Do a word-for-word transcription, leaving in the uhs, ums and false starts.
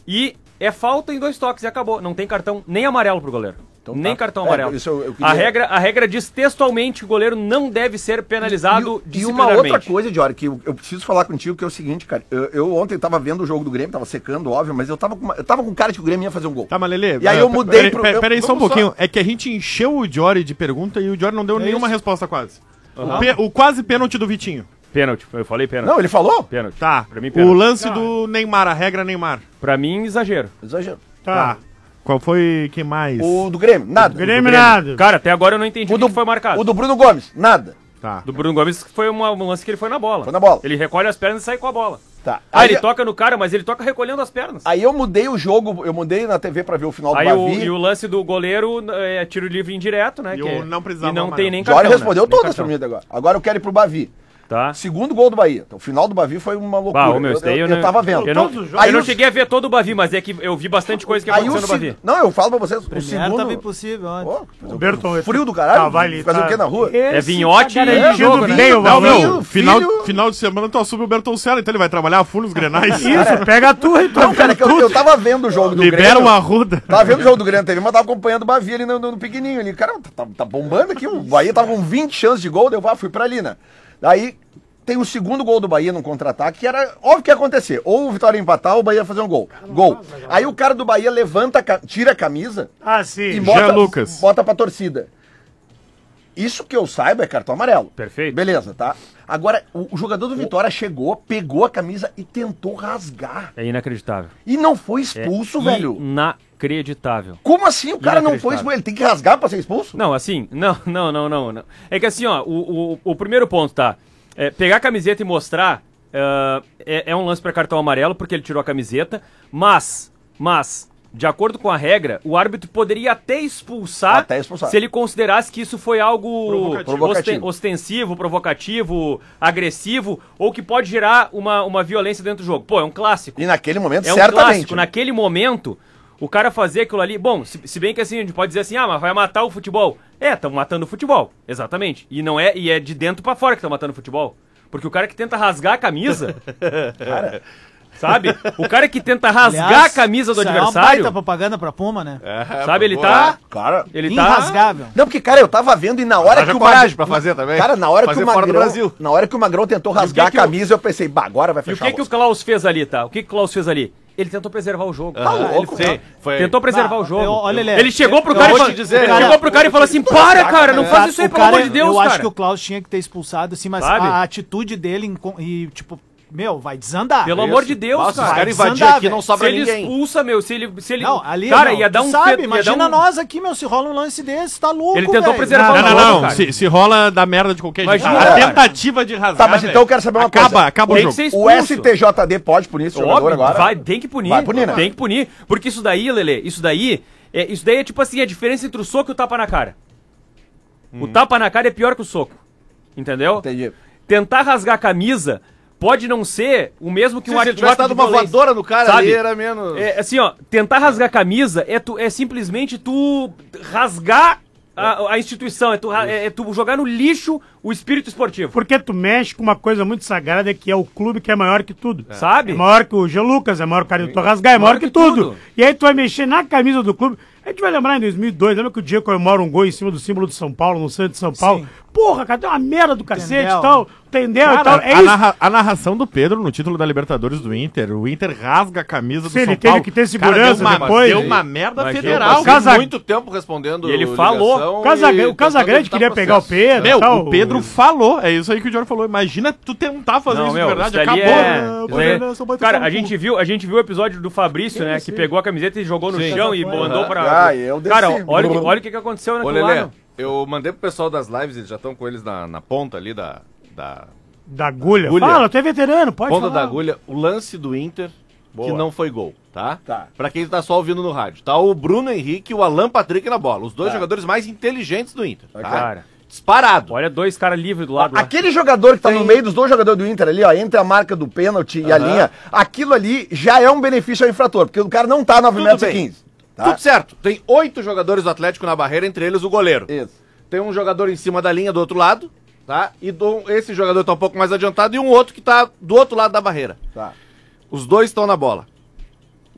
E é falta em dois toques e acabou. Não tem cartão nem amarelo pro goleiro. Então, nem tá. cartão amarelo. É, isso eu, eu queria... a, regra, a regra diz textualmente que o goleiro não deve ser penalizado e, e, e uma outra coisa, Diori, que eu, eu preciso falar contigo, que é o seguinte, cara. Eu, eu ontem tava vendo o jogo do Grêmio, tava secando, óbvio, mas eu tava com, uma, eu tava com cara de que o Grêmio ia fazer um gol. Tá, mas Lelê... E aí eu mudei pera, pro... Peraí, pera só um pouquinho. Só... É que a gente encheu o Diori de pergunta e o Diori não deu é nenhuma isso? resposta quase. Uhum. O, pe, o quase pênalti do Vitinho. Pênalti, eu falei pênalti. Não, ele falou? Pênalti. Tá. Pra mim, pênalti. O lance do Neymar, a regra Neymar. Pra mim, exagero. Exagero. Tá. tá. Qual foi quem mais? O do Grêmio, nada. O Grêmio, nada. Cara, até agora eu não entendi o do, que foi marcado. O do Bruno Gomes, nada. Tá. Do Bruno Gomes foi uma, um lance que ele foi na bola. Foi na bola. Ele recolhe as pernas e sai com a bola. Tá. Ah, aí ele toca no cara, mas ele toca recolhendo as pernas. Aí eu mudei o jogo, eu mudei na T V pra ver o final aí do Bavi. O, e o lance do goleiro é tiro livre indireto, né? E que eu não precisava. E não tem nem cartão. Jorge respondeu né? todas pra mim agora. Agora eu quero ir pro Bavi. Tá. Segundo gol do Bahia. Então, o final do Bavi foi uma loucura. Bah, meu, eu, eu, eu, eu, eu tava vendo. Eu não, eu não cheguei a ver todo o Bavi, mas é que eu vi bastante coisa que aconteceu no Bavi. Não, eu falo pra vocês. O segundo tava impossível ontem. Oh, o Berton, frio do caralho. Tá, ali, fazer tá. o que na rua? É vinhote e jogo, né? Não, não. Final, final de semana tu assume o Bertoncello, então ele vai trabalhar full nos Grenais. Isso, pega a tua e tu. Não, cara, que eu, eu tava vendo o jogo do Grêmio. Libera uma arruda. Tava vendo o jogo do Grêmio na T V, mas tava acompanhando o Bavi ali no, no, no pequenininho ali. Cara, tá, tá bombando aqui. O Bahia tava com vinte chances de gol, deu, ah, fui pra ali, né? Daí tem o segundo gol do Bahia num contra-ataque, que era óbvio que ia acontecer. Ou o Vitória ia empatar, ou o Bahia ia fazer um gol. Gol. Aí o cara do Bahia levanta, tira a camisa ah, sim. e bota, Lucas. bota pra torcida. Isso que eu saiba é cartão amarelo. Perfeito. Beleza, tá? Agora, o, o jogador do Vitória chegou, pegou a camisa e tentou rasgar. É inacreditável. E não foi expulso, é velho. Inacreditável. Como assim? O cara não foi expulso? Ele tem que rasgar pra ser expulso? Não, assim, não, não, não, não. não. É que assim, ó, o, o, o primeiro ponto, tá? É, pegar a camiseta e mostrar uh, é, é um lance para cartão amarelo, porque ele tirou a camiseta, mas, mas, de acordo com a regra, o árbitro poderia até expulsar, até expulsar. se ele considerasse que isso foi algo provocativo. Osten, ostensivo, provocativo, agressivo, ou que pode gerar uma, uma violência dentro do jogo. Pô, é um clássico. E naquele momento, é um certamente. Clássico. Naquele momento, o cara fazer aquilo ali... Bom, se, se bem que assim, a gente pode dizer assim, ah, mas vai matar o futebol. É, estão matando o futebol, exatamente. E não é, e é de dentro pra fora que estão matando o futebol. Porque o cara que tenta rasgar a camisa, cara, sabe? O cara que tenta rasgar Aliás, a camisa do adversário... É uma baita propaganda pra Puma, né? É, sabe, ele tá... Cara, ele irrasgável. Tá... Não, porque, cara, eu tava vendo e na hora Haja que o coragem pra fazer também. Cara, na hora fazer que o fora Magrão... do Brasil. Na hora que o Magrão tentou rasgar que a camisa, eu... eu pensei, bah, agora vai fechar. E o que que o Klaus fez ali, tá? O que que o Klaus fez ali? Ele tentou preservar o jogo. Tá ah, louco, ele foi... Tentou preservar ah, o jogo. Eu, olha, ele, ele chegou pro eu, cara eu e falou, dizer, chegou cara, pro cara e falou assim, para, cara, não faz isso aí, pelo amor de Deus, eu cara. Eu acho que o Klaus tinha que ter expulsado, assim, mas Sabe? a atitude dele e, tipo, meu, vai desandar. Pelo isso. amor de Deus, Nossa, cara. Os caras invadiram aqui, não sobra ninguém. Se ele ninguém. expulsa, meu, se ele... Se ele não, ali, cara, não, ia dar um... Sabe, ia imagina dar um... nós aqui, meu, se rola um lance desse, tá louco, Ele tentou véio. preservar não, o não, jogo, não, cara. se, se rola da merda de qualquer jeito. Imagina, A cara. tentativa de rasgar, Tá, mas então eu quero saber uma acaba, coisa. Acaba o tem jogo. Que ser o S T J D pode punir esse jogador Óbvio, agora? Vai, tem que punir. Vai punir, né? Tem que punir. Porque isso daí, Lelê, isso daí... É, isso daí é tipo assim, a diferença entre o soco e o tapa na cara. Hum. O tapa na cara é pior que o soco. Entendeu? Entendi. Tentar rasgar a camisa... Pode não ser o mesmo que Se um ato, se tivesse dado uma voadora no cara, sabe? Ali era menos... É, assim, ó, tentar rasgar a camisa é, tu, é simplesmente tu rasgar a, a instituição, é tu, é, é tu jogar no lixo o espírito esportivo. Porque tu mexe com uma coisa muito sagrada que é o clube que é maior que tudo. É. Sabe? É maior que o G. Lucas, é maior que o cara do rasgar, é maior, maior que, que tudo. tudo. E aí tu vai mexer na camisa do clube... A gente vai lembrar em dois mil e dois, lembra que o Diego comemora um gol em cima do símbolo do São Paulo, no centro de São Paulo? Sim. Porra, cara, tem uma merda do cacete e tal. Entendeu? Cara, tal. É a, isso. narra, a narração do Pedro no título da Libertadores do Inter, o Inter rasga a camisa do Sim, São ele Paulo. teve que ter segurança cara, deu uma, depois. Deu uma merda Imagina, federal. O Casa... muito tempo respondendo. E ele falou. O Casagrande, o Casagrande queria pegar o Pedro. Meu, tal, o Pedro falou. É isso aí que o Jorge falou. Imagina tu tentar fazer não, isso meu, de verdade. Acabou. É... Né? É... Cara, a gente, viu, a gente viu o episódio do Fabrício, sim, né? Sim. Que pegou a camiseta e jogou no sim. chão e mandou uhum. pra... Ah, eu cara, olha, olha o que, que aconteceu naquele lado. Eu mandei pro pessoal das lives, eles já estão com eles na, na ponta ali da... Da, da agulha. agulha. Fala, tu é veterano, pode ponta falar. da agulha, o lance do Inter, Boa. que não foi gol, tá? Tá. Pra quem tá só ouvindo no rádio. Tá o Bruno Henrique e o Alan Patrick na bola. Os dois tá. jogadores mais inteligentes do Inter, tá? Cara. Disparado. Olha dois caras livres do lado. Aquele lá. jogador que tá Tem... no meio dos dois jogadores do Inter ali, ó, entre a marca do pênalti uhum. e a linha, aquilo ali já é um benefício ao infrator, porque o cara não tá nove metros e quinze. Tá? Tudo certo. Tem oito jogadores do Atlético na barreira, entre eles o goleiro. Isso. Tem um jogador em cima da linha do outro lado, tá? E do, esse jogador tá um pouco mais adiantado e um outro que tá do outro lado da barreira. Tá. Os dois estão na bola.